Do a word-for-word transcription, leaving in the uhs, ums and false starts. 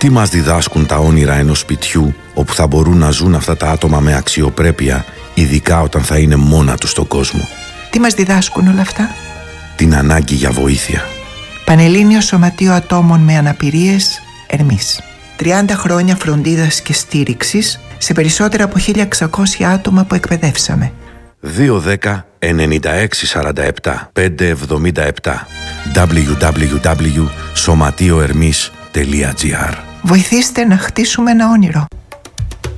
Τι μας διδάσκουν τα όνειρα ενός σπιτιού όπου θα μπορούν να ζουν αυτά τα άτομα με αξιοπρέπεια, ειδικά όταν θα είναι μόνα τους στον κόσμο? Τι μας διδάσκουν όλα αυτά? Την ανάγκη για βοήθεια. Πανελλήνιο Σωματείο Ατόμων με Αναπηρίες, Ερμής. τριάντα χρόνια φροντίδας και στήριξης σε περισσότερα από χίλια εξακόσια άτομα που εκπαιδεύσαμε. δύο δέκα ενενήντα έξι σαράντα επτά πεντακόσια εβδομήντα επτά double-u double-u double-u τελεία σωματείο ερμής τελεία τζι άρ. Βοηθήστε να χτίσουμε ένα όνειρο.